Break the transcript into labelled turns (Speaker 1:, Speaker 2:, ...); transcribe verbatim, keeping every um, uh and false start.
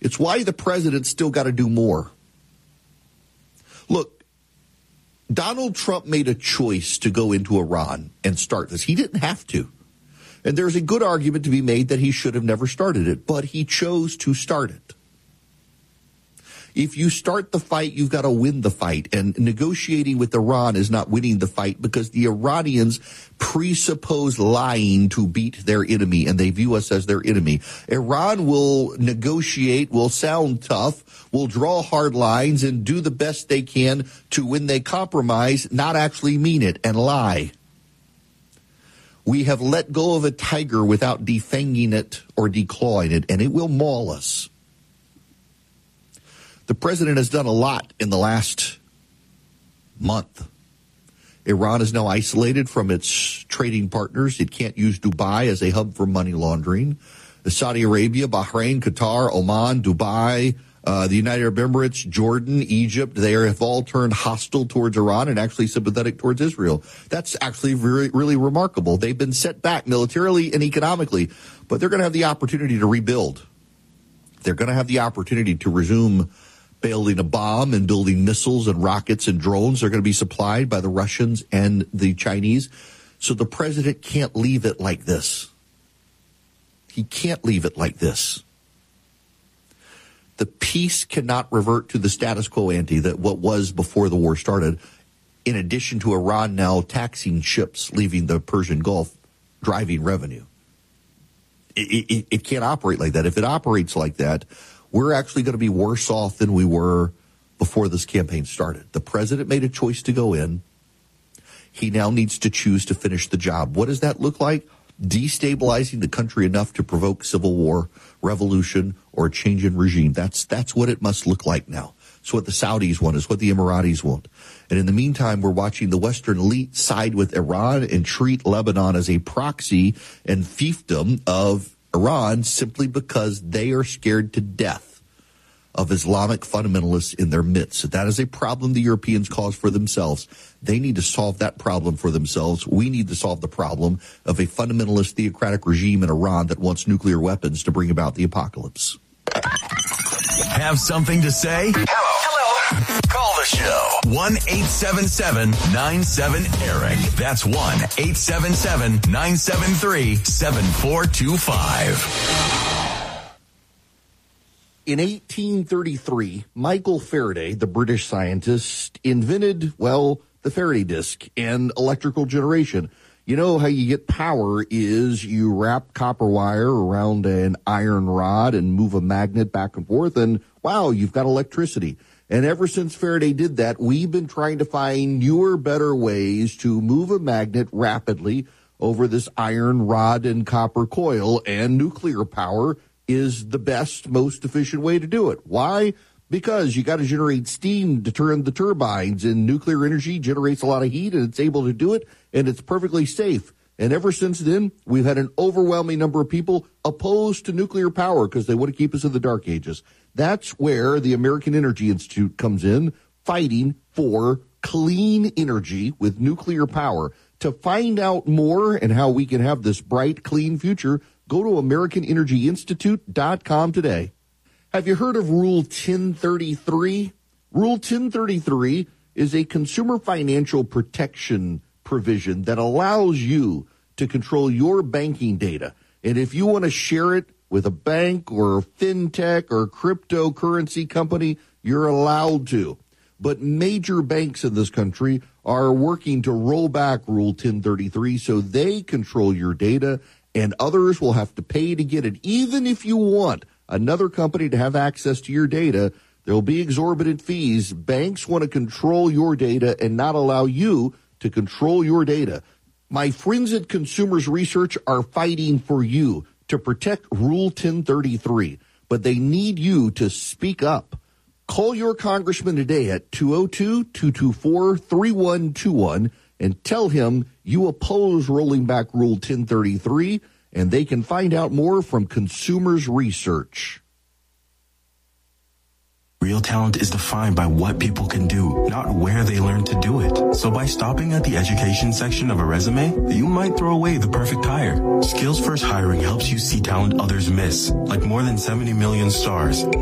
Speaker 1: It's why the president's still got to do more. Look, Donald Trump made a choice to go into Iran and start this. He didn't have to. And there's a good argument to be made that he should have never started it, but he chose to start it. If you start the fight, you've got to win the fight. And negotiating with Iran is not winning the fight because the Iranians presuppose lying to beat their enemy, and they view us as their enemy. Iran will negotiate, will sound tough, will draw hard lines, and do the best they can to, when they compromise, not actually mean it and lie. We have let go of a tiger without defanging it or declawing it, and it will maul us. The president has done a lot in the last month. Iran is now isolated from its trading partners. It can't use Dubai as a hub for money laundering. Saudi Arabia, Bahrain, Qatar, Oman, Dubai, uh, the United Arab Emirates, Jordan, Egypt, they have all turned hostile towards Iran and actually sympathetic towards Israel. That's actually really, really remarkable. They've been set back militarily and economically, but they're going to have the opportunity to rebuild. They're going to have the opportunity to resume building a bomb and building missiles and rockets and drones. They're going to be supplied by the Russians and the Chinese. So the president can't leave it like this. He can't leave it like this. The peace cannot revert to the status quo ante, that what was before the war started, in addition to Iran now taxing ships leaving the Persian Gulf, driving revenue. It, it, it can't operate like that. If it operates like that, we're actually going to be worse off than we were before this campaign started. The president made a choice to go in. He now needs to choose to finish the job. What does that look like? Destabilizing the country enough to provoke civil war, revolution, or a change in regime. That's that's what it must look like now. It's what the Saudis want. It's what the Emiratis want. And in the meantime, we're watching the Western elite side with Iran and treat Lebanon as a proxy and fiefdom of Iran simply because they are scared to death of Islamic fundamentalists in their midst. That is a problem the Europeans cause for themselves. They need to solve that problem for themselves. We need to solve the problem of a fundamentalist theocratic regime in Iran that wants nuclear weapons to bring about the apocalypse.
Speaker 2: Have something to say? Hello. Hello. Call the show. one eight seven seven nine seven Eric. That's one eight seven seven nine seven three seven four two five.
Speaker 1: In eighteen thirty-three, Michael Faraday, the British scientist, invented, well, the Faraday disc and electrical generation. You know how you get power is you wrap copper wire around an iron rod and move a magnet back and forth, and wow, you've got electricity. And ever since Faraday did that, we've been trying to find newer, better ways to move a magnet rapidly over this iron rod and copper coil, and nuclear power is the best, most efficient way to do it. Why? Because you got to generate steam to turn the turbines, and nuclear energy generates a lot of heat, and it's able to do it, and it's perfectly safe. And ever since then, we've had an overwhelming number of people opposed to nuclear power because they want to keep us in the dark ages. That's where the American Energy Institute comes in, fighting for clean energy with nuclear power. To find out more and how we can have this bright, clean future, go to American Energy Institute dot com today. Have you heard of Rule ten thirty-three? Rule ten thirty-three is a consumer financial protection provision that allows you to control your banking data. And if you want to share it with a bank or a fintech or cryptocurrency company, you're allowed to. But major banks in this country are working to roll back Rule ten thirty-three so they control your data, and others will have to pay to get it. Even if you want another company to have access to your data, there will be exorbitant fees. Banks want to control your data and not allow you to control your data. My friends at Consumers Research are fighting for you to protect Rule ten thirty-three, but they need you to speak up. Call your congressman today at two oh two, two two four, three one two one and tell him you oppose rolling back Rule ten thirty-three, and they can find out more from Consumers Research.
Speaker 3: Real talent is defined by what people can do, not where they learn to do it. So by stopping at the education section of a resume, you might throw away the perfect hire. Skills First Hiring helps you see talent others miss, like more than seventy million stars.